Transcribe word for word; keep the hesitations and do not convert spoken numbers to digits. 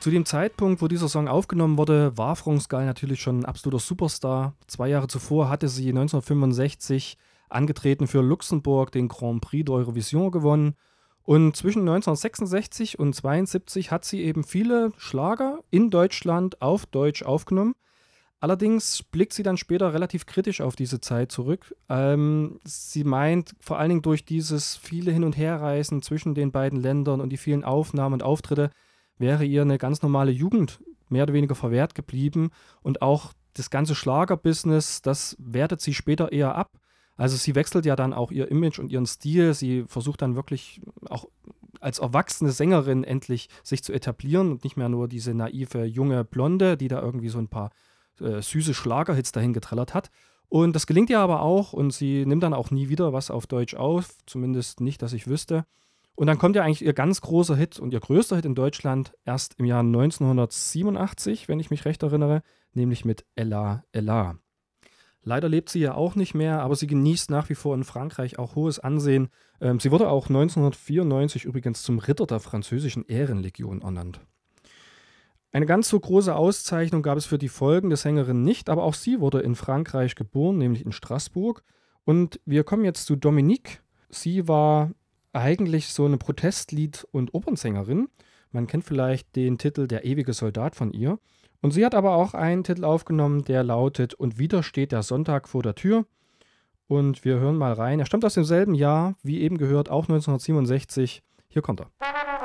Zu dem Zeitpunkt, wo dieser Song aufgenommen wurde, war Franz Gall natürlich schon ein absoluter Superstar. Zwei Jahre zuvor hatte sie neunzehnhundertfünfundsechzig angetreten für Luxemburg den Grand Prix d'Eurovision gewonnen. Und zwischen neunzehnhundertsechsundsechzig und zweiundsiebzig hat sie eben viele Schlager in Deutschland auf Deutsch aufgenommen. Allerdings blickt sie dann später relativ kritisch auf diese Zeit zurück. Ähm, sie meint, vor allen Dingen durch dieses viele Hin- und Herreisen zwischen den beiden Ländern und die vielen Aufnahmen und Auftritte wäre ihr eine ganz normale Jugend mehr oder weniger verwehrt geblieben. Und auch das ganze Schlagerbusiness, das wertet sie später eher ab. Also sie wechselt ja dann auch ihr Image und ihren Stil. Sie versucht dann wirklich auch als erwachsene Sängerin endlich sich zu etablieren und nicht mehr nur diese naive junge Blonde, die da irgendwie so ein paar äh, süße Schlagerhits dahin getrellert hat. Und das gelingt ihr aber auch und sie nimmt dann auch nie wieder was auf Deutsch auf, zumindest nicht, dass ich wüsste. Und dann kommt ja eigentlich ihr ganz großer Hit und ihr größter Hit in Deutschland erst im Jahr neunzehnhundertsiebenundachtzig, wenn ich mich recht erinnere, nämlich mit Ella, Ella. Leider lebt sie ja auch nicht mehr, aber sie genießt nach wie vor in Frankreich auch hohes Ansehen. Ähm, sie wurde auch neunzehnhundertvierundneunzig übrigens zum Ritter der französischen Ehrenlegion ernannt. Eine ganz so große Auszeichnung gab es für die folgende Sängerin nicht, aber auch sie wurde in Frankreich geboren, nämlich in Straßburg. Und wir kommen jetzt zu Dominique. Sie war eigentlich so eine Protestlied- und Opernsängerin. Man kennt vielleicht den Titel Der ewige Soldat von ihr. Und sie hat aber auch einen Titel aufgenommen, der lautet Und wieder steht der Sonntag vor der Tür. Und wir hören mal rein. Er stammt aus demselben Jahr, wie eben gehört, auch neunzehnhundertsiebenundsechzig. Hier kommt er.